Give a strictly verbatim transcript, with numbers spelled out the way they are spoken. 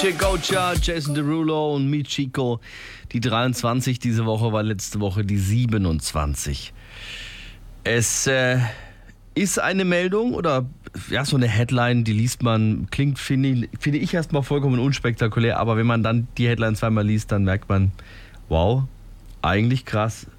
D J Gocha, Jason Derulo und Michiko. Die dreiundzwanzig diese Woche war letzte Woche die siebenundzwanzig. Es äh, ist eine Meldung oder ja, so eine Headline, die liest man, klingt, finde finde ich erstmal vollkommen unspektakulär, aber wenn man dann die Headline zweimal liest, dann merkt man, wow, eigentlich krass.